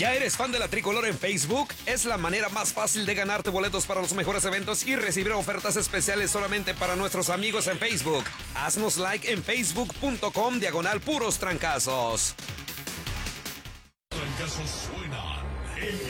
¿Ya eres fan de la Tricolor en Facebook? Es la manera más fácil de ganarte boletos para los mejores eventos y recibir ofertas especiales solamente para nuestros amigos en Facebook. Haznos like en facebook.com/puros trancazos. Trancazos suenan en